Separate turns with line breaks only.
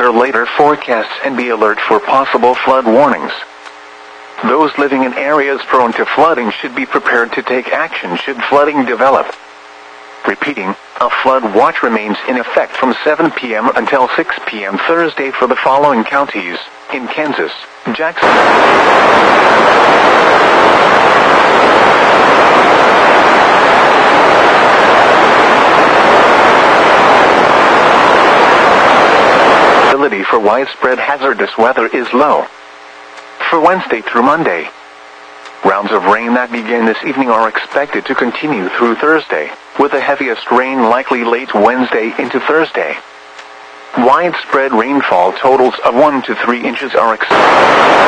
monitor later forecasts and be alert for possible flood warnings. Those living in areas prone to flooding should be prepared to take action should flooding develop. Repeating, a flood watch remains in effect from 7 p.m. until 6 p.m. Thursday for the following counties: in Kansas, Jackson, ability for widespread hazardous weather is low. For Wednesday through Monday, rounds of rain that begin this evening are expected to continue through Thursday, with the heaviest rain likely late Wednesday into Thursday. Widespread rainfall totals of 1 to 3 inches are expected.